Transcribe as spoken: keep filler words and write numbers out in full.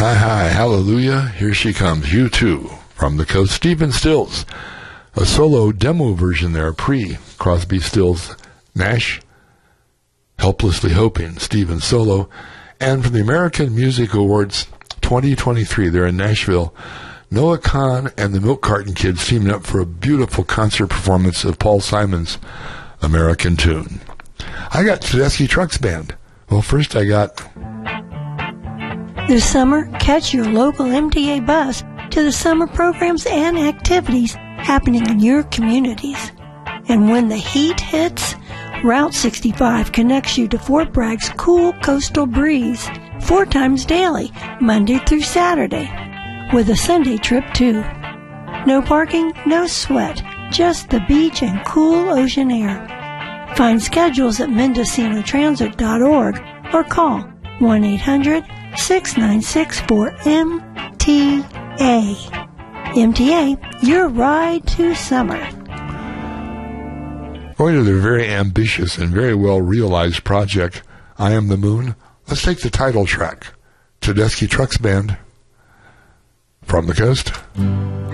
Hi, hi, hallelujah, here she comes, U two, from the coast, Stephen Stills. A solo demo version there, pre-Crosby, Stills, Nash, Helplessly Hoping, Stephen solo. And from the American Music Awards twenty twenty-three, there in Nashville, Noah Kahan and the Milk Carton Kids teaming up for a beautiful concert performance of Paul Simon's American Tune. I got Tedeschi Trucks Band. Well, first I got... This summer, catch your local M T A bus to the summer programs and activities happening in your communities. And when the heat hits, Route sixty-five connects you to Fort Bragg's cool coastal breeze four times daily, Monday through Saturday, with a Sunday trip too. No parking, no sweat, just the beach and cool ocean air. Find schedules at mendocino transit dot org or call one eight hundred six nine six four M T A. M T A, your ride to summer. Going to their very ambitious and very well-realized project, I Am the Moon, let's take the title track, Tedeschi Trucks Band, From the Coast.